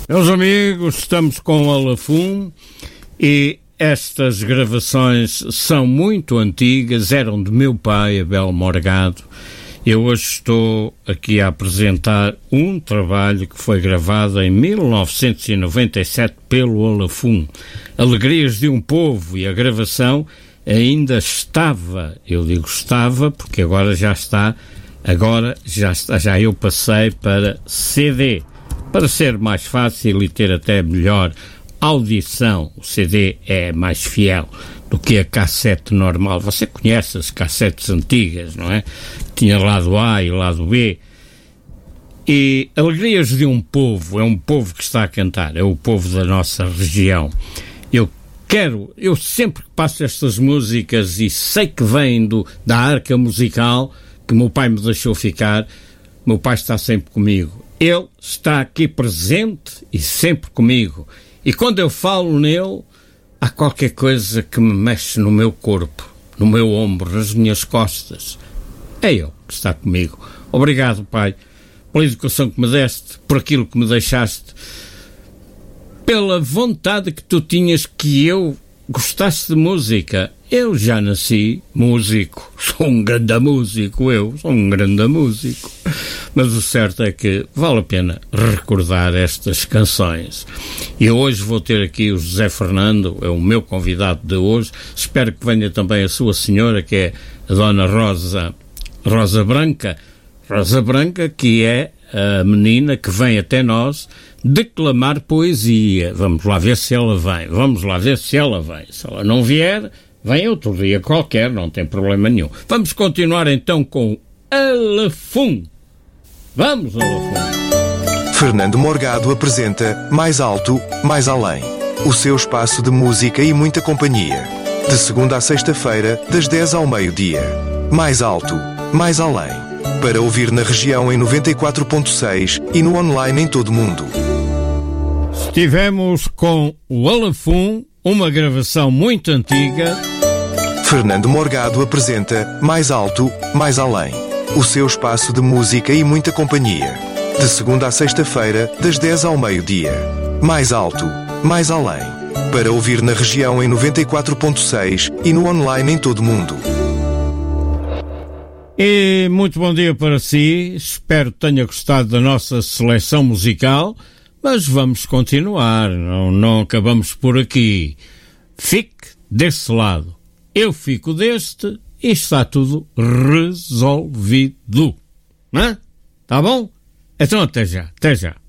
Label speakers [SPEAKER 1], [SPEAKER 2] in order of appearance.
[SPEAKER 1] Meus amigos, estamos com o Alafum e estas gravações são muito antigas, eram do meu pai, Abel Morgado. Eu hoje estou aqui a apresentar um trabalho que foi gravado em 1997 pelo Alafum, Alegrias de um Povo, e a gravação ainda estava, eu digo estava porque agora já eu passei para CD, para ser mais fácil e ter até melhor audição. O CD é mais fiel do que a cassete normal. Você conhece as cassetes antigas, não é? Tinha lado A e lado B. E Alegrias de um Povo, é um povo que está a cantar, é o povo da nossa região. Eu sempre que passo estas músicas e sei que vêm da arca musical que meu pai me deixou ficar, meu pai está sempre comigo. Ele está aqui presente e sempre comigo. E quando eu falo nele, há qualquer coisa que me mexe no meu corpo, no meu ombro, nas minhas costas. É ele que está comigo. Obrigado, pai, pela educação que me deste, por aquilo que me deixaste, pela vontade que tu tinhas que eu gostasse de música. Eu já nasci músico, sou um grande músico, mas o certo é que vale a pena recordar estas canções. E hoje vou ter aqui o José Fernando, é o meu convidado de hoje. Espero que venha também a sua senhora, que é a Dona Rosa Branca, que é a menina que vem até nós declamar poesia. Vamos lá ver se ela vem. Se ela não vier, vem outro dia qualquer, não tem problema nenhum. Vamos continuar então com Alafum. Vamos, Alafum.
[SPEAKER 2] Fernando Morgado apresenta Mais Alto, Mais Além. O seu espaço de música e muita companhia. De segunda a sexta-feira, das 10 ao meio-dia. Mais Alto, Mais Além. Para ouvir na região em 94.6 e no online em todo o mundo.
[SPEAKER 1] Estivemos com o Alafum, uma gravação muito antiga.
[SPEAKER 2] Fernando Morgado apresenta Mais Alto, Mais Além. O seu espaço de música e muita companhia. De segunda a sexta-feira, das 10 ao meio-dia. Mais Alto, Mais Além. Para ouvir na região em 94.6 e no online em todo o mundo.
[SPEAKER 1] E muito bom dia para si. Espero que tenha gostado da nossa seleção musical. Mas vamos continuar, não acabamos por aqui. Fique desse lado, eu fico deste e está tudo resolvido. Não é? Tá bom? Então até já.